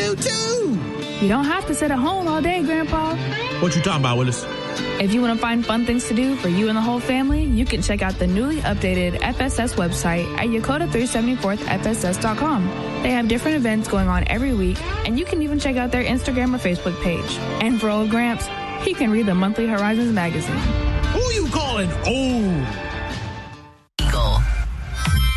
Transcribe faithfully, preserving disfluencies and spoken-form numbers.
you, too. You don't have to sit at home all day, Grandpa. What you talking about, Willis? If you want to find fun things to do for you and the whole family, you can check out the newly updated F S S website at Yokota three seventy-fourth F S S dot com. They have different events going on every week, and you can even check out their Instagram or Facebook page. And for old Gramps, he can read the monthly Horizons magazine. Who you calling old?